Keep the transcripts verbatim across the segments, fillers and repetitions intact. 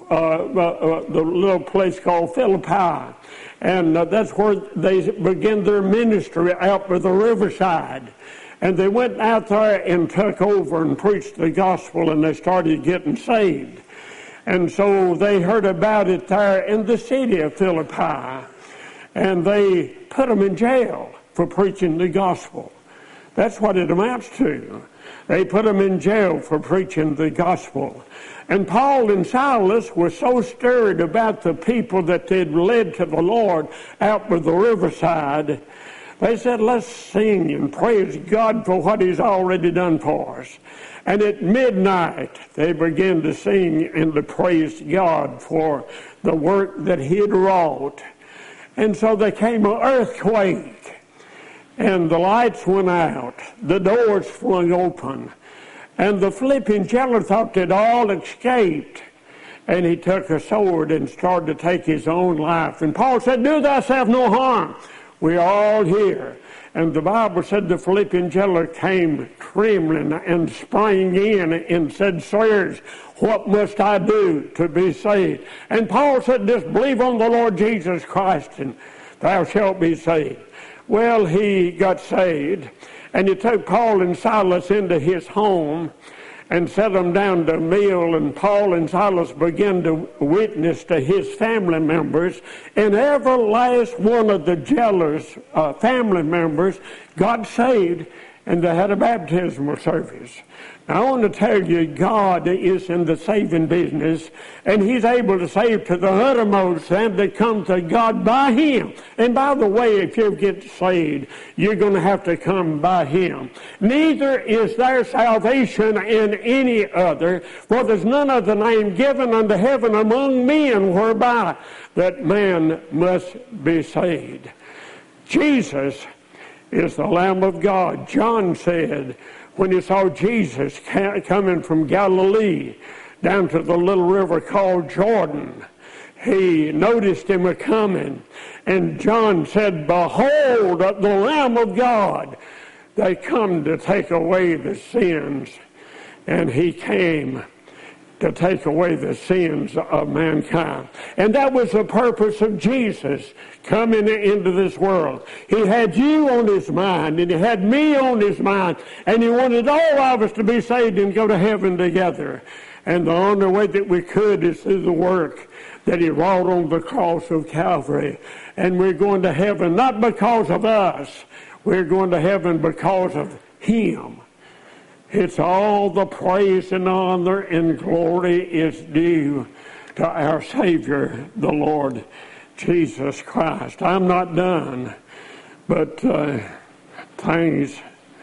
uh, uh, the little place called Philippi. And uh, that's where they began their ministry out by the riverside. And they went out there and took over and preached the gospel, and they started getting saved. And so they heard about it there in the city of Philippi. And they put them in jail for preaching the gospel. That's what it amounts to. They put them in jail for preaching the gospel. And Paul and Silas were so stirred about the people that they'd led to the Lord out by the riverside. They said, let's sing and praise God for what he's already done for us. And at midnight, they began to sing and to praise God for the work that he had wrought. And so there came an earthquake, and the lights went out, the doors flung open, and the flipping jailer thought they'd all escaped. And he took a sword and started to take his own life. And Paul said, do thyself no harm. We're all here. And the Bible said the Philippian jailer came trembling and sprang in and said, sirs, what must I do to be saved? And Paul said, just believe on the Lord Jesus Christ and thou shalt be saved. Well, he got saved, and he took Paul and Silas into his home and set them down to a meal, and Paul and Silas began to witness to his family members, and every last one of the jailer's uh, family members got saved, and they had a baptismal service. Now, I want to tell you, God is in the saving business, and he's able to save to the uttermost and to come to God by him. And by the way, if you get saved, you're going to have to come by him. Neither is there salvation in any other, for there's none other name given unto heaven among men whereby that man must be saved. Jesus is the Lamb of God. John said, when he saw Jesus coming from Galilee down to the little river called Jordan, he noticed him a-coming. And John said, behold, the Lamb of God. They come to take away the sins. And he came to take away the sins of mankind. And that was the purpose of Jesus coming into this world. He had you on his mind, and he had me on his mind, and he wanted all of us to be saved and go to heaven together. And the only way that we could is through the work that he wrought on the cross of Calvary. And we're going to heaven not because of us. We're going to heaven because of him. It's all the praise and honor and glory is due to our Savior, the Lord Jesus Christ. I'm not done, but uh, things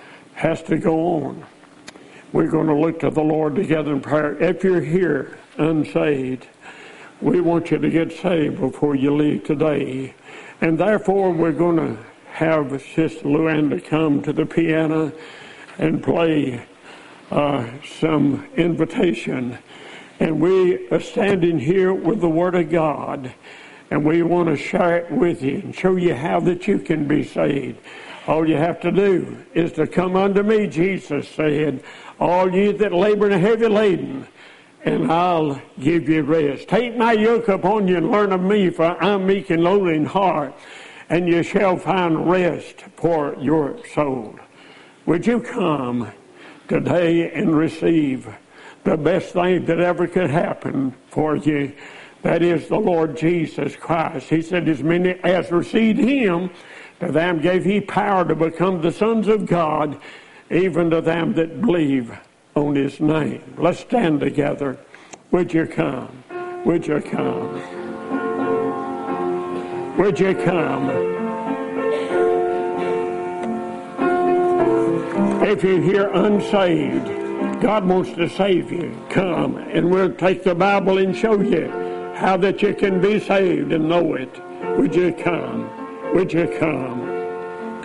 has to go on. We're going to look to the Lord together in prayer. If you're here unsaved, we want you to get saved before you leave today. And therefore, we're going to have Sister Luanda come to the piano and play Uh, some invitation. And we are standing here with the Word of God, and we want to share it with you and show you how that you can be saved. All you have to do is to come unto me, Jesus said, all you that labor and are heavy laden, and I'll give you rest. Take my yoke upon you and learn of me, for I'm meek and lowly in heart, and you shall find rest for your soul. Would you come today and receive the best thing that ever could happen for you? That is the Lord Jesus Christ. He said, as many as received him, to them gave he power to become the sons of God, even to them that believe on his name. Let's stand together. Would you come? Would you come? Would you come? If you're here unsaved, God wants to save you. Come, and we'll take the Bible and show you how that you can be saved and know it. Would you come? Would you come?